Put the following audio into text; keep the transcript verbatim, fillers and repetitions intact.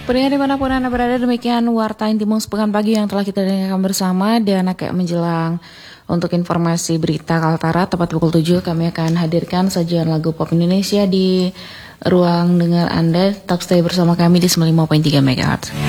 Pendengar dimanapun Anda berada, demikian Warta Intimus Sepekan Pagi yang telah kita dengarkan bersama. Dan agak menjelang untuk informasi berita Kaltara, tepat pukul tujuh kami akan hadirkan sajian lagu pop Indonesia di ruang dengar Anda. Tetap stay bersama kami di sembilan puluh lima koma tiga megahertz.